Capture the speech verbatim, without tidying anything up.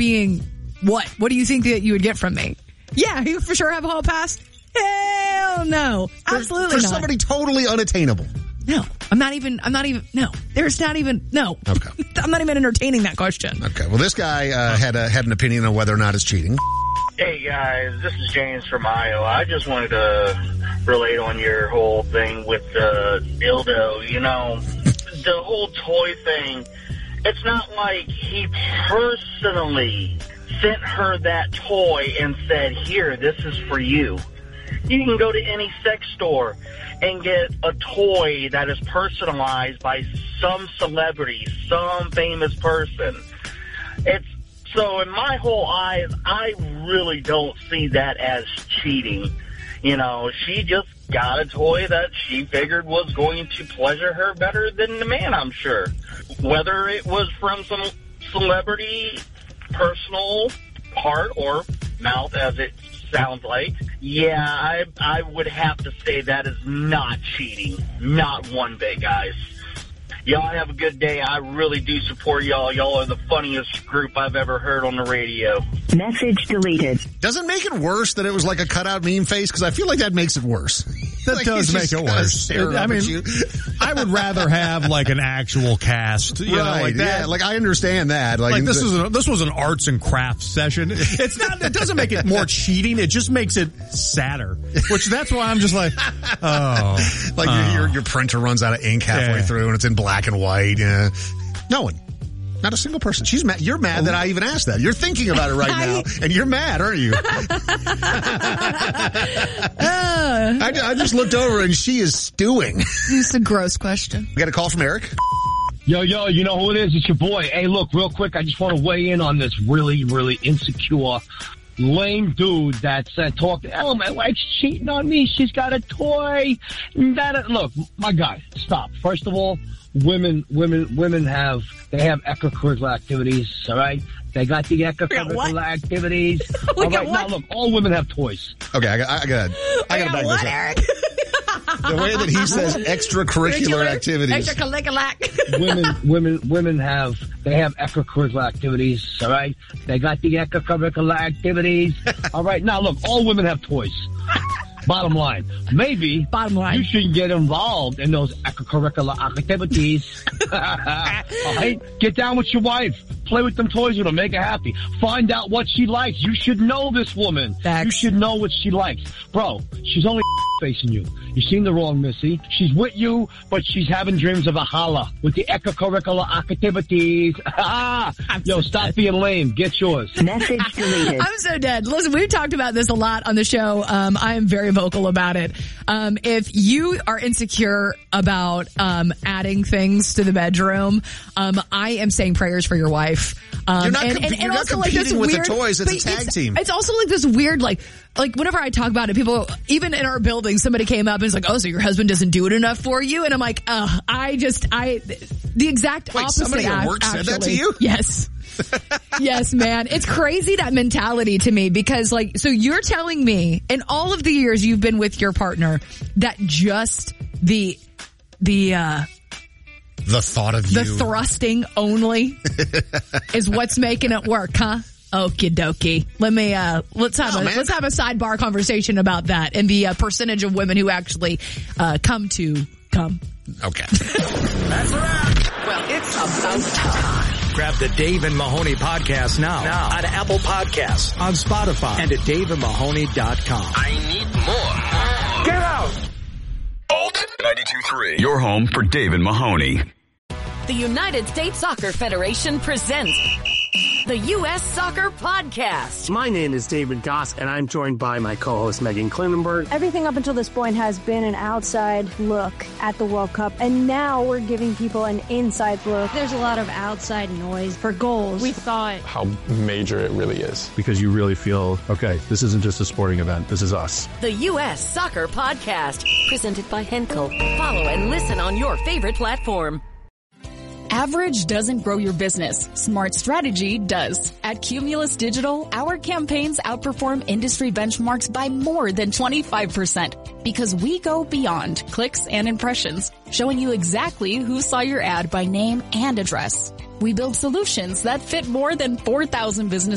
being what? What do you think that you would get from me? Yeah, you for sure have a hall pass? Hell no. Absolutely for, for not. somebody totally unattainable. No, I'm not even, I'm not even, no. There's not even, no. Okay. I'm not even entertaining that question. Okay, well, this guy uh, had a, had an opinion on whether or not it's cheating. Hey, guys, this is James from Iowa. I just wanted to relate on your whole thing with the dildo. You know, the whole toy thing, it's not like he personally sent her that toy and said, here, this is for you. You can go to any sex store and get a toy that is personalized by some celebrity, some famous person. It's so in my whole eyes, I really don't see that as cheating. You know, she just got a toy that she figured was going to pleasure her better than the man, I'm sure. Whether it was from some celebrity, personal part or mouth, as it sounds like. Yeah, I I would have to say that is not cheating. Not one bit, guys. Y'all have a good day. I really do support y'all. Y'all are the funniest group I've ever heard on the radio. Message deleted. Doesn't make it worse that it was like a cutout meme face? Because I feel like that makes it worse. That like does make it worse. It, I mean, I would rather have like an actual cast, you right, know, like that. Yeah, like I understand that. Like, like this the, is a, this was an arts and crafts session. It's not. It doesn't make it more cheating. It just makes it sadder. Which that's why I'm just like, oh, like oh. Your, your your printer runs out of ink halfway yeah. through and it's in black and white. Yeah. No one. Not a single person. She's mad. You're mad that I even asked that. You're thinking about it right now, and you're mad, aren't you? uh, I, I just looked over, and she is stewing. It's a gross question. We got a call from Eric. Yo, yo, you know who it is? It's your boy. Hey, look, real quick, I just want to weigh in on this really, really insecure, lame dude that said, talk to, oh, my wife's cheating on me. She's got a toy. That, look, my guy, stop. First of all, Women, women, women have, they have extracurricular activities, all right? They got the extracurricular activities. All right, now look, all women have toys. Okay, I got, I got, I got to back what, this up. Eric? The way that he says extracurricular activities. Extracurricular. Women, women, women have, they have extracurricular activities, all right? They got the extracurricular activities. All right, now look, all women have toys. Bottom line, maybe Bottom line. you should get involved in those extracurricular activities. All right? Get down with your wife. Play with them toys with her. Make her happy. Find out what she likes. You should know this woman. Facts. You should know what she likes. Bro, she's only facing you. You seen the wrong, Missy. She's with you, but she's having dreams of a holla with the extracurricular activities. Yo, stop dead. being lame. Get yours. Message deleted. I'm so dead. Listen, we've talked about this a lot on the show. Um, I am very vocal about it. Um, if you are insecure about um, adding things to the bedroom, um, I am saying prayers for your wife. Um, you're not, and, comp- and, you're and not also competing like this with weird, the toys. It's a tag it's, team. It's also like this weird, like, like whenever I talk about it, people, even in our building, somebody came up and was like, oh, so your husband doesn't do it enough for you? And I'm like, uh, I just, I, the exact Wait, opposite. somebody at work actually. said that to you? Yes. Yes, man. It's crazy, that mentality to me, because like, so you're telling me in all of the years you've been with your partner that just the, the, uh, the thought of the you. thrusting only is what's making it work, huh? Okie dokie. Let me, uh, let's have oh, a, man. let's have a sidebar conversation about that and the uh, percentage of women who actually, uh, come to come. Okay. That's a wrap. Well, it's about time. Grab the Dave and Mahoney podcast now, now on Apple Podcasts, on Spotify, and at dave and mahoney dot com. I need more. Get out! Alt ninety-two point three. Your home for Dave and Mahoney. The United States Soccer Federation presents the U S Soccer Podcast. My name is David Goss, and I'm joined by my co-host Megan Klinenberg. Everything up until this point has been an outside look at the World Cup, and now we're giving people an inside look. There's a lot of outside noise for goals. We thought how major it really is. Because you really feel, okay, this isn't just a sporting event, this is us. The U S Soccer Podcast, presented by Henkel. Follow and listen on your favorite platform. Average doesn't grow your business. Smart strategy does. At Cumulus Digital, our campaigns outperform industry benchmarks by more than twenty-five percent because we go beyond clicks and impressions, showing you exactly who saw your ad by name and address. We build solutions that fit more than four thousand businesses